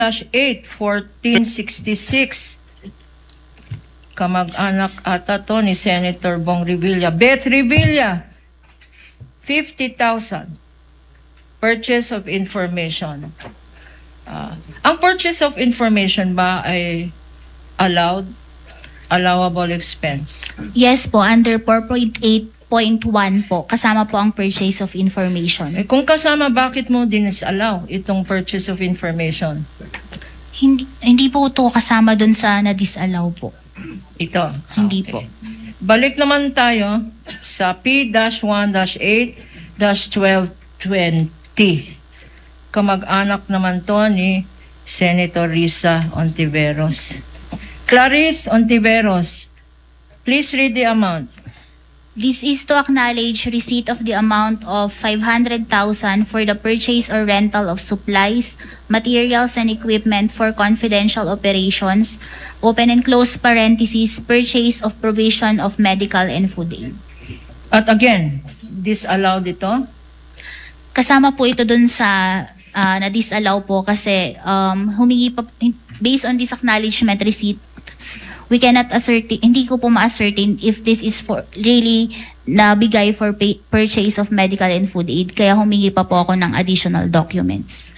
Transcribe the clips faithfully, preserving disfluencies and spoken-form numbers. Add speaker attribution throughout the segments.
Speaker 1: eight fourteen sixty-six. Kamag-anak ata to ni Senator Bong Revilla. Beth Revilla, fifty thousand. Purchase of information. Uh, ang purchase of information ba ay allowed? Allowable expense?
Speaker 2: Yes po, under four point eight point one po, kasama po ang purchase of information.
Speaker 1: Eh, kung kasama, bakit mo disallow itong purchase of information?
Speaker 2: Hindi, hindi po ito kasama dun sa na-disallow po.
Speaker 1: Ito?
Speaker 2: Hindi
Speaker 1: Okay.
Speaker 2: po.
Speaker 1: Balik naman tayo sa P one eight twelve twenty. Kamag-anak naman to ni Senator Risa Ontiveros. Clarice Ontiveros, please read the amount.
Speaker 2: This is to acknowledge receipt of the amount of five hundred thousand for the purchase or rental of supplies, materials, and equipment for confidential operations, open and close parentheses, purchase of provision of medical and food aid.
Speaker 1: At again, disallowed ito?
Speaker 2: Kasama po ito dun sa uh, na-disallow po kasi um, humingi pa, based on this acknowledgement receipt, we cannot ascertain, hindi ko po ma-ascertain if this is for really nabigay for pay, purchase of medical and food aid. Kaya humingi pa po ako ng additional documents.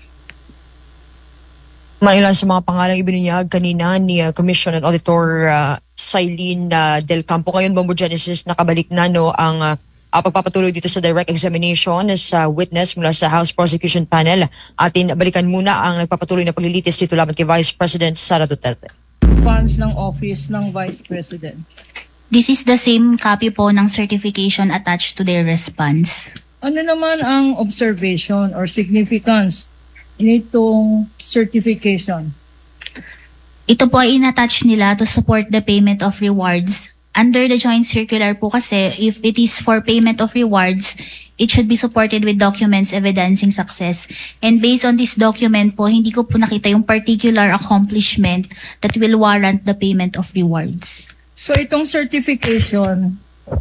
Speaker 3: Manilan sa mga pangalang ibinunyag kanina ni uh, Commissioner Auditor uh, Sailin uh, Del Campo. Ngayon, Bombo Genesis, nakabalik na no, ang uh, uh, pagpapatuloy dito sa direct examination sa witness mula sa House Prosecution Panel. Atin balikan muna ang nagpapatuloy na paglilitis dito laban kay Vice President Sara Duterte.
Speaker 1: Funds ng Office ng Vice President.
Speaker 2: This is the same copy po ng certification attached to their response.
Speaker 1: Ano naman ang observation or significance nitong certification?
Speaker 2: Ito po ay in-attach nila to support the payment of rewards. Under the joint circular po kasi, if it is for payment of rewards, it should be supported with documents evidencing success. And based on this document po, hindi ko po nakita yung particular accomplishment that will warrant the payment of rewards.
Speaker 1: So itong certification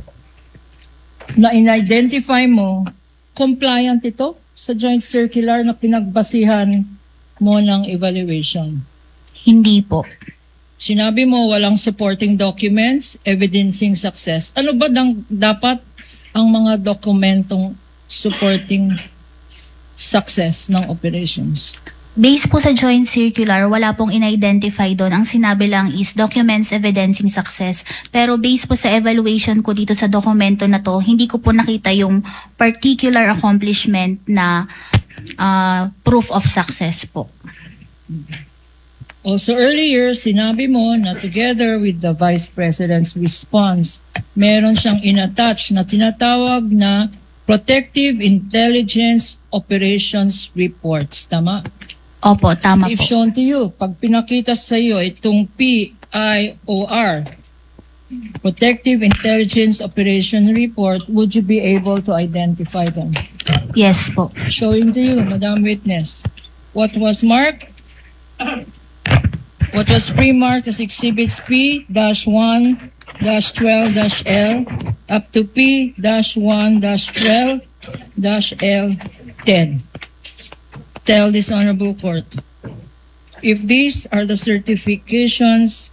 Speaker 1: na in-identify mo, compliant ito sa joint circular na pinagbasihan mo ng evaluation?
Speaker 2: Hindi po.
Speaker 1: Sinabi mo walang supporting documents evidencing success. Ano ba dang, dapat ang mga dokumentong supporting success ng operations?
Speaker 2: Based po sa joint circular, wala pong in-identify doon. Ang sinabi lang is documents evidencing success. Pero based po sa evaluation ko dito sa dokumento na to, hindi ko po nakita yung particular accomplishment na uh, proof of success po.
Speaker 1: Also earlier, sinabi mo na together with the Vice President's response, meron siyang inattach na tinatawag na Protective Intelligence Operations Reports. Tama?
Speaker 2: Opo, tama
Speaker 1: If
Speaker 2: po.
Speaker 1: shown to you, pag pinakita sa iyo itong P I O R, Protective Intelligence Operation Report, would you be able to identify them?
Speaker 2: Yes po.
Speaker 1: Showing to you, Madam Witness, what was marked? What was pre-marked as Exhibits P one twelve L up to P one twelve L ten. Tell this Honorable Court, if these are the certifications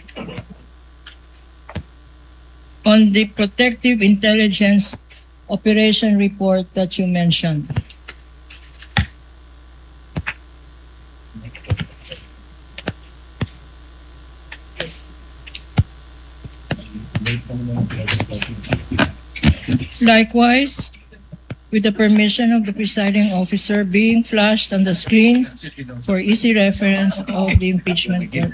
Speaker 1: on the Protective Intelligence Operation Report that you mentioned. Likewise, with the permission of the presiding officer, being flashed on the screen for easy reference of the impeachment court.